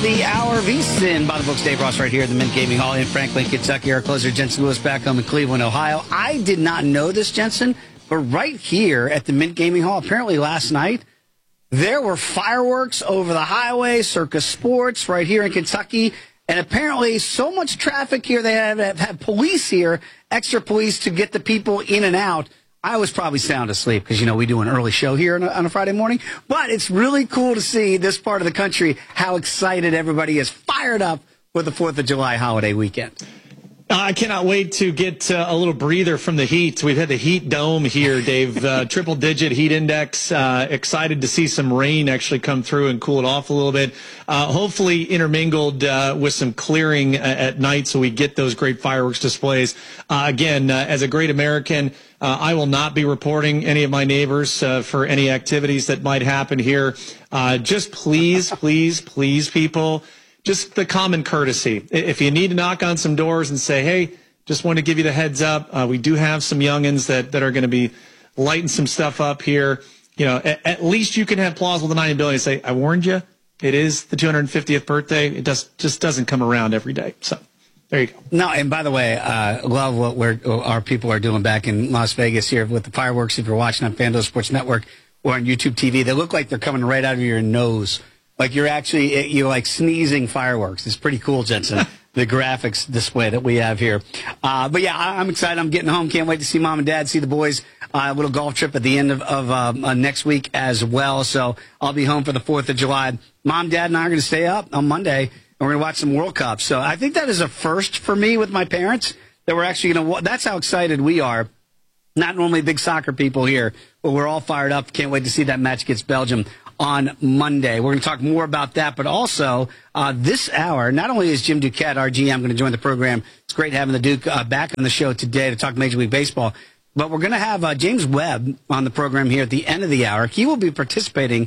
the hour. VSiN by the books. Dave Ross right here at the Mint Gaming Hall in Franklin, Kentucky. Our closer, Jensen Lewis, back home in Cleveland, Ohio. I did not know this, Jensen, but right here at the Mint Gaming Hall, apparently last night, there were fireworks over the highway, Circus Sports right here in Kentucky. And apparently so much traffic here, they have police here, extra police to get the people in and out. I was probably sound asleep because, you know, we do an early show here on a Friday morning. But it's really cool to see this part of the country, how excited everybody is, fired up for the 4th of July holiday weekend. I cannot wait to get a little breather from the heat. We've had the heat dome here, Dave. Triple-digit heat index. Excited to see some rain actually come through and cool it off a little bit. Hopefully intermingled with some clearing at night so we get those great fireworks displays. Again, as a great American, I will not be reporting any of my neighbors for any activities that might happen here. Just please, people, just the common courtesy. If you need to knock on some doors and say, hey, just want to give you the heads up. We do have some youngins that are going to be lighting some stuff up here. You know, at least you can have plausible deniability and say, I warned you. It is the 250th birthday. It just doesn't come around every day. So there you go. No, and by the way, love what our people are doing back in Las Vegas here with the fireworks. If you're watching on FanDuel Sports Network or on YouTube TV, they look like they're coming right out of your nose. Like you're like sneezing fireworks. It's pretty cool, Jensen, the graphics display that we have here. But yeah, I'm excited. I'm getting home. Can't wait to see mom and dad, see the boys. A little golf trip at the end of next week as well. So I'll be home for the 4th of July. Mom, dad, and I are going to stay up on Monday, and we're going to watch some World Cup. So I think that is a first for me with my parents, that we're actually going to – that's how excited we are. Not normally big soccer people here, but we're all fired up. Can't wait to see that match against Belgium on Monday. We're going to talk more about that, but also this hour, not only is Jim Duquette, our GM, going to join the program. It's great having the Duke back on the show today to talk Major League Baseball, but we're going to have James Webb on the program here at the end of the hour. He will be participating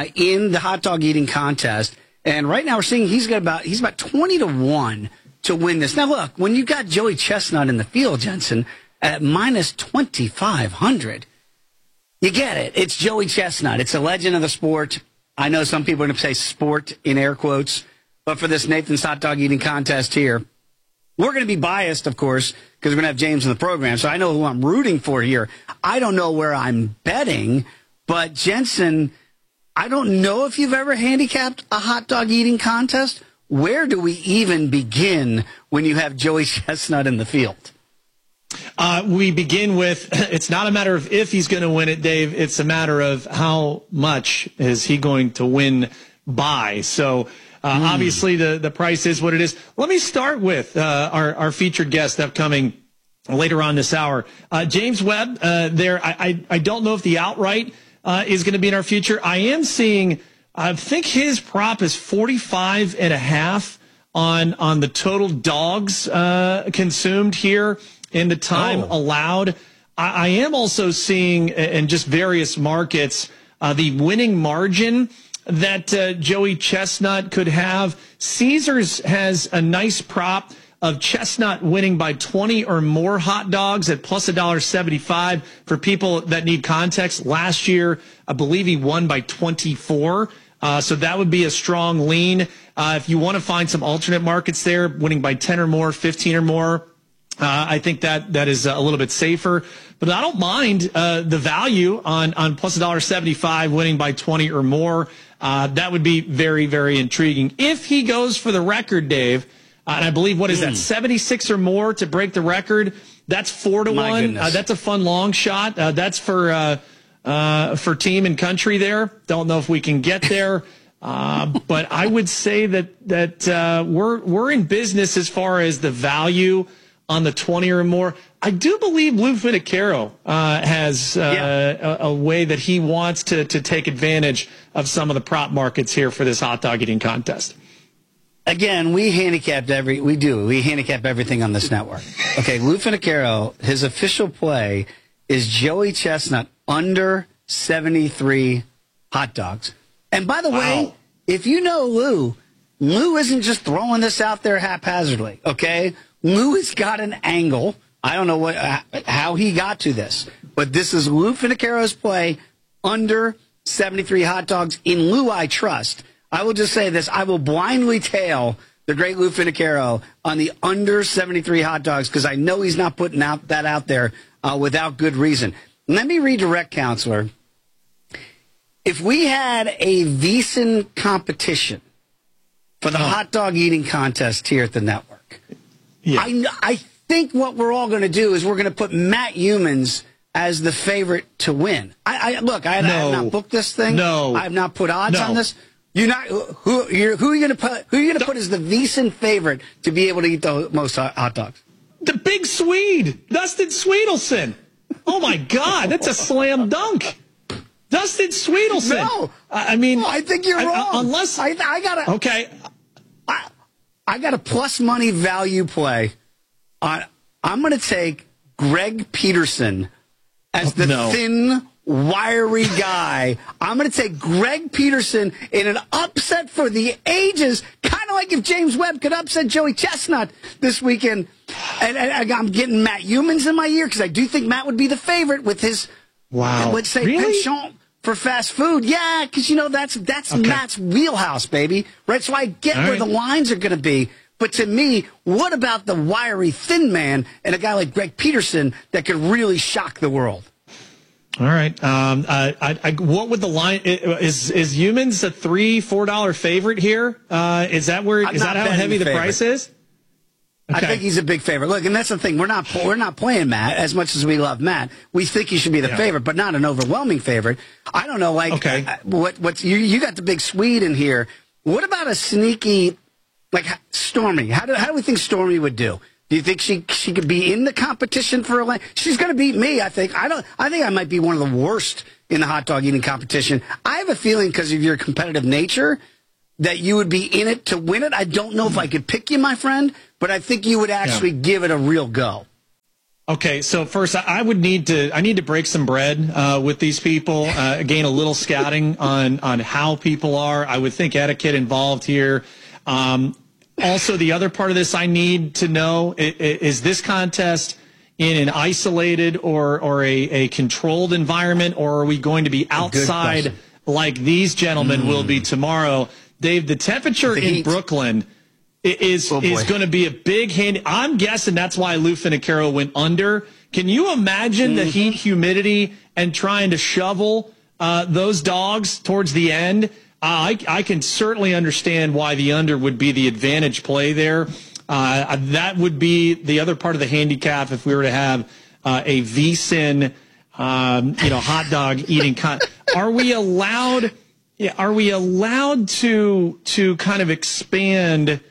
in the hot dog eating contest, and right now we're seeing he's about 20-1 to win this. Now look, when you got Joey Chestnut in the field, Jensen, at minus 2,500, you get it. It's Joey Chestnut. It's a legend of the sport. I know some people are going to say sport in air quotes, but for this Nathan's hot dog eating contest here, we're going to be biased, of course, because we're going to have James in the program. So I know who I'm rooting for here. I don't know where I'm betting, but Jensen, I don't know if you've ever handicapped a hot dog eating contest. Where do we even begin when you have Joey Chestnut in the field? We begin with, it's not a matter of if he's going to win it, Dave. It's a matter of how much is he going to win by. So obviously the price is what it is. Let me start with our featured guest upcoming later on this hour. James Webb, I don't know if the outright is going to be in our future. I am seeing, I think his prop is 45.5 on the total dogs consumed here in the time allowed. I am also seeing in just various markets the winning margin that Joey Chestnut could have. Caesars has a nice prop of Chestnut winning by 20 or more hot dogs at plus $1.75 for people that need context. Last year, I believe he won by 24. So that would be a strong lean. If you want to find some alternate markets there, winning by 10 or more, 15 or more, I think that is a little bit safer, but I don't mind the value on plus $1.75 winning by 20 or more. That would be very, very intriguing. If he goes for the record, Dave, and I believe, what is that, 76 or more to break the record? That's 4-1. That's a fun long shot. That's for team and country there. Don't know if we can get there. But I would say that we're in business as far as the value on the 20 or more. I do believe Lou Finicaro has a way that he wants to take advantage of some of the prop markets here for this hot dog eating contest. Again, we handicap everything on this network. Okay, Lou Finicaro, his official play is Joey Chestnut under 73 hot dogs. And by the way, if you know Lou isn't just throwing this out there haphazardly, okay? Lou has got an angle. I don't know how he got to this, but this is Lou Finicaro's play under 73 hot dogs. In Lou, I trust. I will just say this. I will blindly tail the great Lou Finicaro on the under 73 hot dogs because I know he's not putting that out there without good reason. Let me redirect, Counselor. If we had a VSiN competition for the hot dog eating contest here at the network, I think what we're all going to do is we're going to put Matt Youmans as the favorite to win. I have not booked this thing. No, I have not put odds on this. You're not who are you going to put? Who are you going to put as the VSiN favorite to be able to eat the most hot dogs? The big Swede, Dustin Swedelson. Oh my God, that's a slam dunk. Dustin Swedelson. No, I mean, I think you're wrong. Unless I got okay, I got a plus money value play. I'm going to take Greg Peterson as the thin, wiry guy. I'm going to take Greg Peterson in an upset for the ages, kind of like if James Webb could upset Joey Chestnut this weekend. And I'm getting Matt Youmans in my ear because I do think Matt would be the favorite with his, let's say, penchant for fast food. Yeah, because, that's Matt's wheelhouse, baby. Right? So I get where the lines are going to be. But to me, what about the wiry, thin man and a guy like Greg Peterson that could really shock the world? All right. What would the line is Youmans a $3-4 favorite here? Is that how heavy the price is? Okay. I think he's a big favorite. Look, and that's the thing. We're not playing Matt as much as we love Matt. We think he should be the favorite, but not an overwhelming favorite. I don't know. What's you got the big Swede in here. What about a sneaky Stormy? How do we think Stormy would do? Do you think she could be in the competition for a lane? She's going to beat me, I think. I think I might be one of the worst in the hot dog eating competition. I have a feeling because of your competitive nature that you would be in it to win it. I don't know if I could pick you, my friend, but I think you would actually give it a real go. Okay, so first I need to break some bread with these people, gain a little scouting on how people are. I would think etiquette involved here. Also, the other part of this I need to know is this contest in an isolated or a controlled environment, or are we going to be outside like these gentlemen will be tomorrow? Dave, the temperature in Brooklyn is going to be a big hand. I'm guessing that's why Lou Finicaro went under. Can you imagine the heat, humidity, and trying to shovel those dogs towards the end? I can certainly understand why the under would be the advantage play there. That would be the other part of the handicap if we were to have a VSiN, hot dog eating. Are we allowed? Yeah, are we allowed to kind of expand,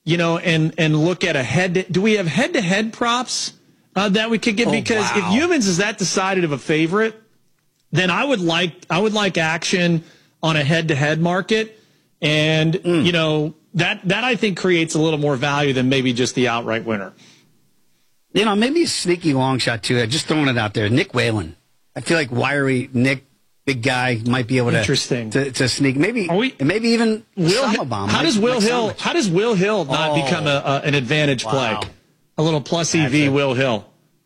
and look at a head? Do we have head-to-head props that we could get? Because if Youmans is that decided of a favorite, then I would like action on a head-to-head market, and that I think creates a little more value than maybe just the outright winner. Maybe a sneaky long shot too. Just throwing it out there. Nick Whalen. I feel like wiry Nick. Big guy might be able to sneak. Maybe even Bomb. How does Will Hill not become an advantage play? A little plus EV Will Hill.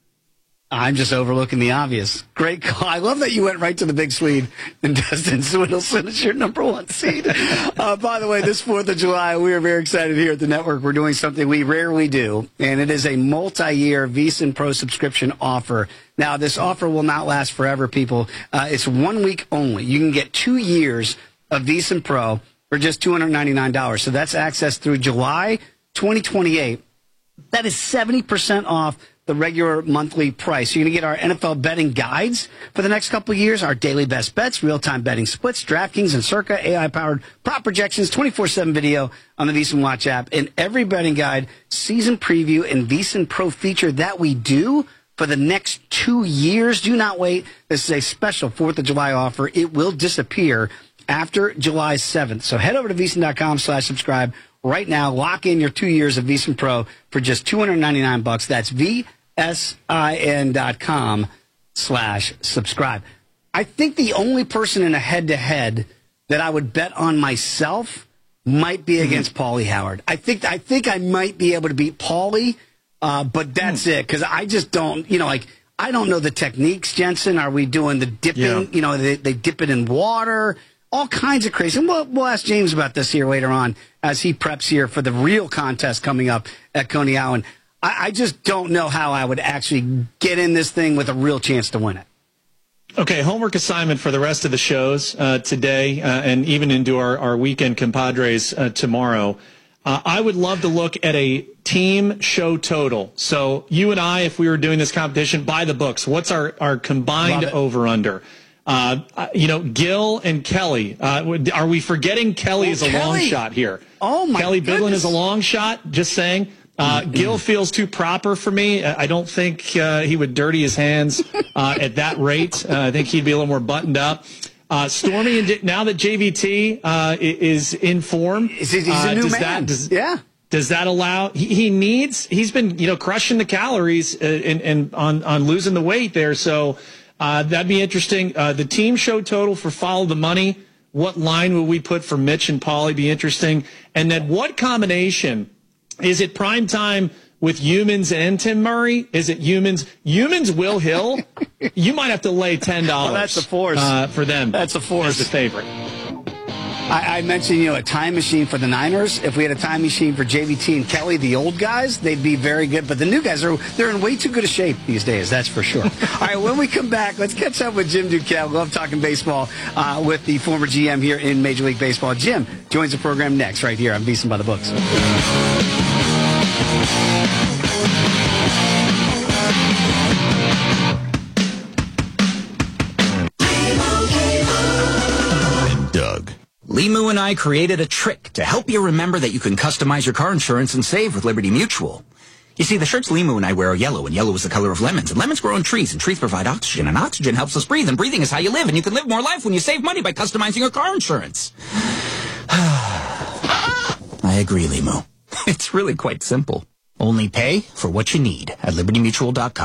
I'm just overlooking the obvious. Great call. I love that you went right to the big Swede and Dustin Swedelson is your number one seed. By the way, this 4th of July, we are very excited here at the network. We're doing something we rarely do, and it is a multi-year VSiN Pro subscription offer. Now, this offer will not last forever, people. It's 1 week only. You can get 2 years of VSiN Pro for just $299. So that's access through July 2028. That is 70% off the regular monthly price. You're going to get our NFL betting guides for the next couple of years, our daily best bets, real-time betting splits, DraftKings and Circa, AI-powered prop projections, 24/7 video on the VSiN Watch app, and every betting guide, season preview, and VSiN Pro feature that we do for the next 2 years. Do not wait. This is a special 4th of July offer. It will disappear after July 7th. So head over to VSiN.com/subscribe right now. Lock in your 2 years of VSiN Pro for just $299. That's VSIN.com/subscribe. I think the only person in a head-to-head that I would bet on myself might be against Paulie Howard. I think I might be able to beat Paulie, but that's it, because I just don't, I don't know the techniques, Jensen. Are we doing the dipping? Yeah. They dip it in water. all kinds of crazy. And we'll ask James about this here later on as he preps here for the real contest coming up at Coney Island. I just don't know how I would actually get in this thing with a real chance to win it. Okay, homework assignment for the rest of the shows today and even into our weekend compadres tomorrow. I would love to look at a team show total. So you and I, if we were doing this competition, by the books, what's our combined over-under? Gil and Kelly. Are we forgetting Kelly is a long shot here? Oh, my Kelly goodness. Bidlin is a long shot, just saying. Gil feels too proper for me. I don't think he would dirty his hands at that rate. I think he'd be a little more buttoned up. Stormy, now that JVT is in form, he's a new man. Does that allow? He's been crushing the calories and on losing the weight there. So that'd be interesting. The team show total for Follow the Money. What line would we put for Mitch and Paulie? Be interesting. And then what combination? Is it prime time with Humans and Tim Murray? Is it Humans Will Hill? You might have to lay $10. Well, that's a force for them. That's a force. As the favorite. I mentioned, a time machine for the Niners. If we had a time machine for JVT and Kelly, the old guys, they'd be very good. But the new guys, they're in way too good a shape these days, that's for sure. All right, when we come back, let's catch up with Jim Duquette. Love talking baseball with the former GM here in Major League Baseball. Jim joins the program next right here on VSiN by the Books. Doug. Limu and I created a trick to help you remember that you can customize your car insurance and save with Liberty Mutual. You see, the shirts Limu and I wear are yellow, and yellow is the color of lemons, and lemons grow on trees, and trees provide oxygen, and oxygen helps us breathe, and breathing is how you live, and you can live more life when you save money by customizing your car insurance. I agree, Limu. It's really quite simple. Only pay for what you need at LibertyMutual.com.